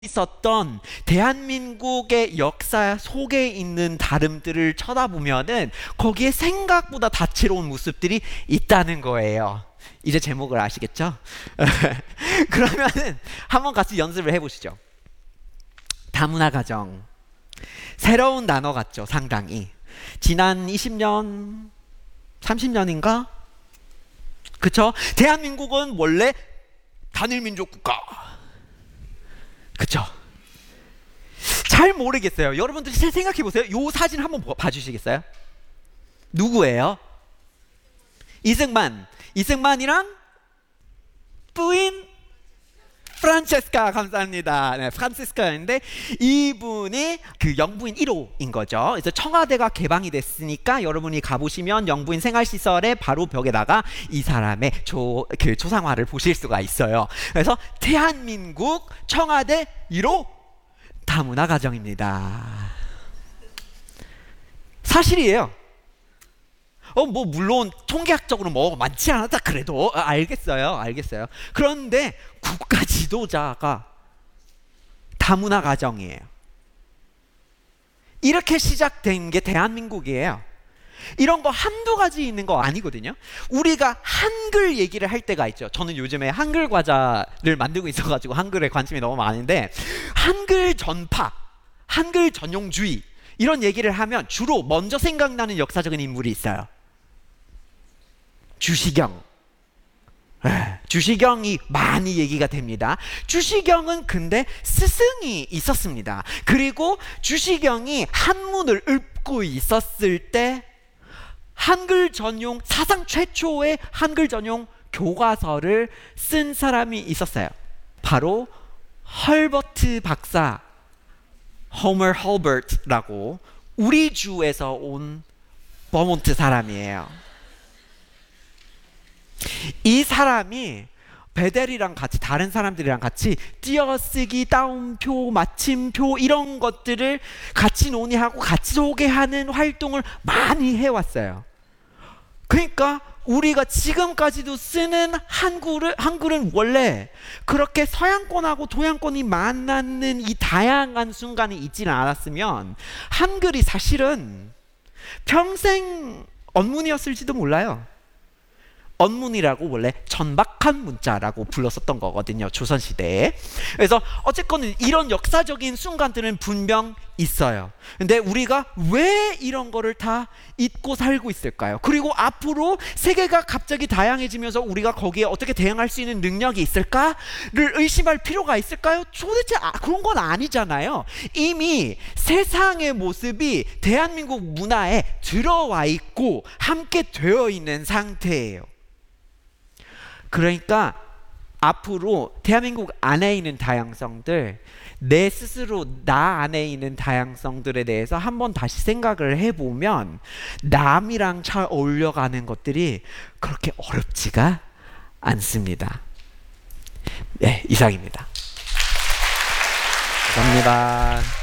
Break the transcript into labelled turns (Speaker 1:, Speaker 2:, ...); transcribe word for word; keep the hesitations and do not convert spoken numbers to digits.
Speaker 1: 있었던 대한민국의 역사 속에 있는 다름들을 쳐다보면은 거기에 생각보다 다채로운 모습들이 있다는 거예요. 이제 제목을 아시겠죠? 그러면은 한번 같이 연습을 해보시죠. 다문화 가정. 새로운 단어 같죠, 상당히. 지난 이십 년, 삼십 년인가? 그쵸? 대한민국은 원래 단일민족 국가. 그쵸? 잘 모르겠어요. 여러분들 잘 생각해 보세요. 요 사진 한번 봐주시겠어요? 누구예요? 이승만. 이승만이랑 부인 프란체스카. 감사합니다. 네, 프란체스카인데 이분이 그 영부인 일 호인 거죠. 그래서 청와대가 개방이 됐으니까 여러분이 가보시면 영부인 생활시설의 바로 벽에다가 이 사람의 조, 그 초상화를 보실 수가 있어요. 그래서 대한민국 청와대 일 호 다문화 가정입니다. 사실이에요. 어, 뭐, 물론, 통계학적으로 뭐, 많지 않았다 그래도, 아, 알겠어요. 알겠어요. 그런데, 국가 지도자가 다문화 가정이에요. 이렇게 시작된 게 대한민국이에요. 이런 거 한두 가지 있는 거 아니거든요. 우리가 한글 얘기를 할 때가 있죠. 저는 요즘에 한글 과자를 만들고 있어가지고 한글에 관심이 너무 많은데, 한글 전파, 한글 전용주의, 이런 얘기를 하면 주로 먼저 생각나는 역사적인 인물이 있어요. 주시경. 에, 주시경이 많이 얘기가 됩니다. 주시경은 근데 스승이 있었습니다. 그리고 주시경이 한문을 읊고 있었을 때 한글 전용, 사상 최초의 한글 전용 교과서를 쓴 사람이 있었어요. 바로 헐버트 박사, 호머 헐버트라고 우리 주에서 온 버몬트 사람이에요. 이 사람이 베델이랑 같이, 다른 사람들이랑 같이 띄어쓰기, 따옴표, 마침표 이런 것들을 같이 논의하고 같이 소개하는 활동을 많이 해왔어요. 그러니까 우리가 지금까지도 쓰는 한글은, 한글은 원래 그렇게 서양권하고 동양권이 만나는 이 다양한 순간이 있지는 않았으면 한글이 사실은 평생 언문이었을지도 몰라요. 언문이라고 원래 천박한 문자라고 불렀었던 거거든요, 조선시대에. 그래서 어쨌건 이런 역사적인 순간들은 분명 있어요. 근데 우리가 왜 이런 거를 다 잊고 살고 있을까요? 그리고 앞으로 세계가 갑자기 다양해지면서 우리가 거기에 어떻게 대응할 수 있는 능력이 있을까를 의심할 필요가 있을까요? 도대체 아, 그런 건 아니잖아요. 이미 세상의 모습이 대한민국 문화에 들어와 있고 함께 되어 있는 상태예요. 그러니까 앞으로 대한민국 안에 있는 다양성들, 내 스스로 나 안에 있는 다양성들에 대해서 한번 다시 생각을 해보면 남이랑 잘 어울려가는 것들이 그렇게 어렵지가 않습니다. 네, 이상입니다. 감사합니다.